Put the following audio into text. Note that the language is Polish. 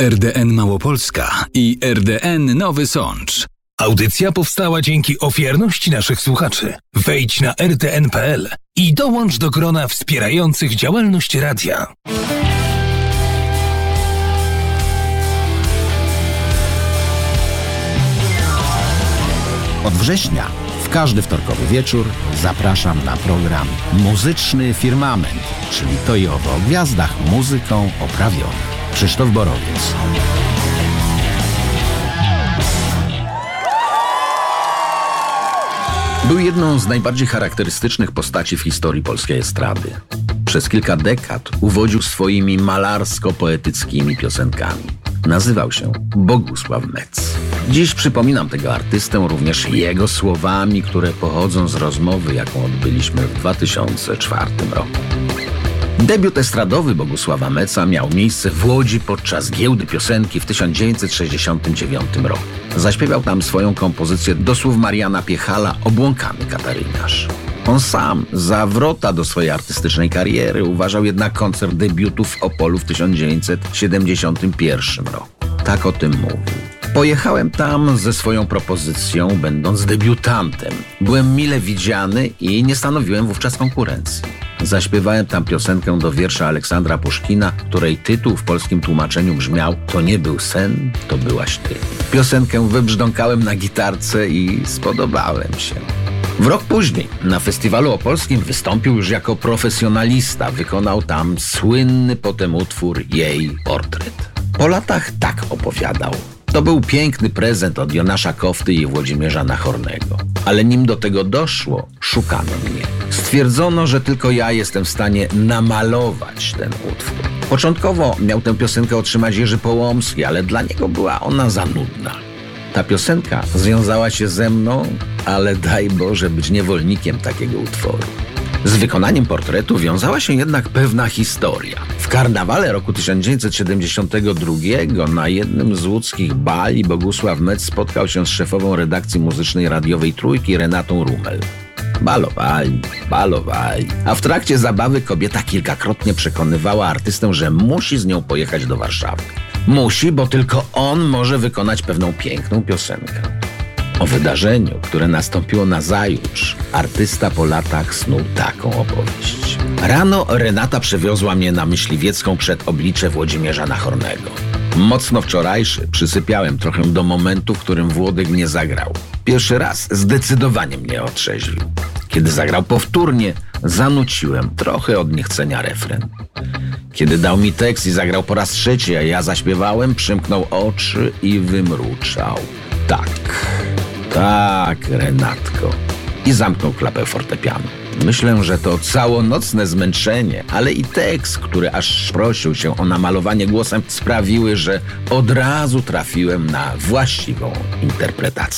RDN Małopolska i RDN Nowy Sącz. Audycja powstała dzięki ofiarności naszych słuchaczy. Wejdź na rtn.pl i dołącz do grona wspierających działalność radia. Od września w każdy wtorkowy wieczór zapraszam na program Muzyczny Firmament, czyli to i owo o gwiazdach muzyką oprawioną. Krzysztof Borowiec. Był jedną z najbardziej charakterystycznych postaci w historii polskiej estrady. Przez kilka dekad uwodził swoimi malarsko-poetyckimi piosenkami. Nazywał się Bogusław Metz. Dziś przypominam tego artystę również jego słowami, które pochodzą z rozmowy, jaką odbyliśmy w 2004 roku. Debiut estradowy Bogusława Metza miał miejsce w Łodzi podczas Giełdy Piosenki w 1969 roku. Zaśpiewał tam swoją kompozycję do słów Mariana Piechala Obłąkany Kataryniarz. On sam za wrota do swojej artystycznej kariery uważał jednak koncert debiutu w Opolu w 1971 roku. Tak o tym mówił. Pojechałem tam ze swoją propozycją, będąc debiutantem. Byłem mile widziany i nie stanowiłem wówczas konkurencji. Zaśpiewałem tam piosenkę do wiersza Aleksandra Puszkina, której tytuł w polskim tłumaczeniu brzmiał: to nie był sen, to byłaś ty. Piosenkę wybrzdąkałem na gitarce i spodobałem się. W rok później na festiwalu opolskim wystąpił już jako profesjonalista. Wykonał tam słynny potem utwór Jej portret. Po latach tak opowiadał. To był piękny prezent od Jonasza Kofty i Włodzimierza Nachornego. Ale nim do tego doszło, szukano mnie. Stwierdzono, że tylko ja jestem w stanie namalować ten utwór. Początkowo miał tę piosenkę otrzymać Jerzy Połomski, ale dla niego była ona za nudna. Ta piosenka związała się ze mną, ale daj Boże być niewolnikiem takiego utworu. Z wykonaniem portretu wiązała się jednak pewna historia. W karnawale roku 1972 na jednym z łódzkich bali Bogusław Metz spotkał się z szefową redakcji muzycznej radiowej Trójki Renatą Rumel. Balowali, a w trakcie zabawy kobieta kilkakrotnie przekonywała artystę, że musi z nią pojechać do Warszawy. Musi, bo tylko on może wykonać pewną piękną piosenkę. O wydarzeniu, które nastąpiło nazajutrz, artysta po latach snuł taką opowieść. Rano Renata przewiozła mnie na Myśliwiecką przed oblicze Włodzimierza Nachornego. Mocno wczorajszy, przysypiałem trochę do momentu, w którym Włodek nie zagrał. Pierwszy raz zdecydowanie mnie otrzeźwił. Kiedy zagrał powtórnie, zanuciłem trochę od niechcenia refren. Kiedy dał mi tekst i zagrał po raz trzeci, a ja zaśpiewałem, przymknął oczy i wymruczał. Tak, Renatko. I zamknął klapę fortepianu. Myślę, że to całonocne zmęczenie, ale i tekst, który aż prosił się o namalowanie głosem, sprawiły, że od razu trafiłem na właściwą interpretację.